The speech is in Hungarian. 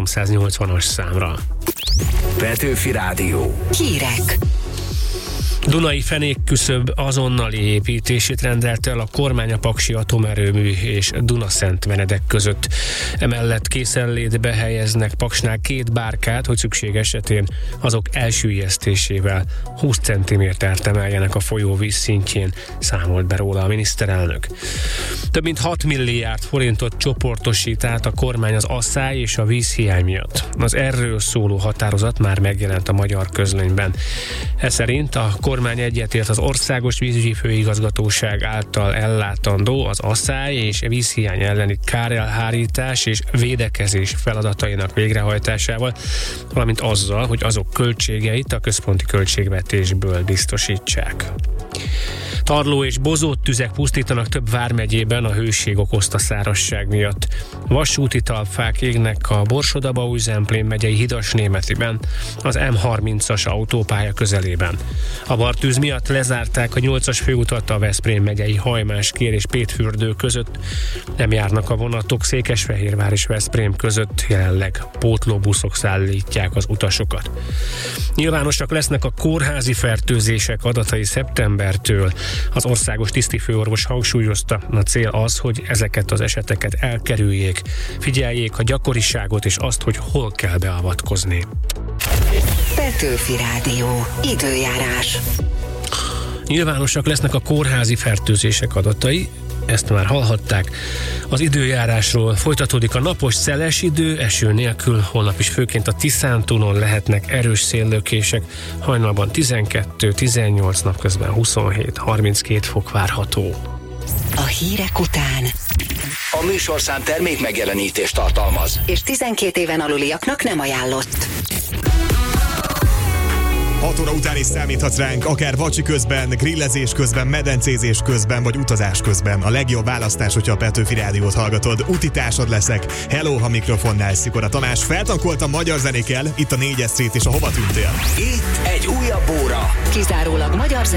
380-as számra. Petőfi Rádió. Hírek. Dunai fenékküszöb azonnali építését rendelte el a kormány a paksi atomerőmű és Dunaszent Benedek között. Emellett készenlétbe helyeznek Paksnál 2 bárkát, hogy szükség esetén azok elsüllyesztésével 20 cm-t emeljenek a folyó vízszintjén, számolt be róla a miniszterelnök. Több mint 6 milliárd forintot csoportosít át a kormány az asszály és a vízhiány miatt. Az erről szóló határozat már megjelent a Magyar Közlönyben. Ez szerint a kormány egyetért az Országos Vízügyi Főigazgatóság által ellátandó az asszály és vízhiány elleni kárelhárítás és védekezés feladatainak végrehajtásával, valamint azzal, hogy azok költségeit a központi költségvetésből biztosítsák. Tarló és bozót tüzek pusztítanak több vármegyében a hőség okozta szárazság miatt. Vasúti talpfák égnek a Borsod-Abaúj-Zemplén megyei Hidasnémetiben, az M30-as autópálya közelében. A bartűz miatt lezárták a 8-as főutat a Veszprém megyei Hajmáskér és Pétfürdő között. Nem járnak a vonatok Székesfehérvár és Veszprém között, jelenleg pótlóbuszok szállítják az utasokat. Nyilvánosak lesznek a kórházi fertőzések adatai szeptembertől. Az országos tisztifőorvos hangsúlyozta, a cél az, hogy ezeket az eseteket elkerüljék, figyeljék a gyakoriságot és azt, hogy hol kell beavatkozni. Petőfi Rádió. Időjárás. Nyilvánosak lesznek a kórházi fertőzések adatai, ezt már hallhatták. Az időjárásról folytatódik a napos szeles idő, eső nélkül, holnap is főként a Tiszántúnon lehetnek erős széllökések, hajnalban 12-18, napközben 27-32 fok várható. A hírek után A műsorszám termék megjelenítést tartalmaz, és 12 éven aluliaknak nem ajánlott. 6 óra után is számíthatsz ránk, akár vacsi közben, grillezés közben, medencézés közben, vagy utazás közben. A legjobb választás, hogyha a Petőfi Rádiót hallgatod. Utitársad leszek. Hello, ha mikrofonnál Szikora Tamás. Feltankoltam magyar zenékkel, itt a 4-es Street, és a Hova tűntél? itt egy újabb óra. Kizárólag magyar